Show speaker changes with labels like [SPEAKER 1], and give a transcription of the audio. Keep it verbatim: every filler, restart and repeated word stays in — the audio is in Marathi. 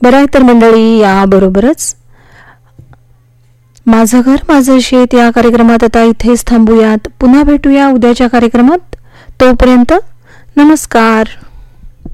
[SPEAKER 1] बरं आहे तर मंडळी, याबरोबरच माझं घर माझं शेत या कार्यक्रमात आता इथेच थांबूयात. पुन्हा भेटूया उद्याच्या कार्यक्रमात. तोपर्यंत नमस्कार.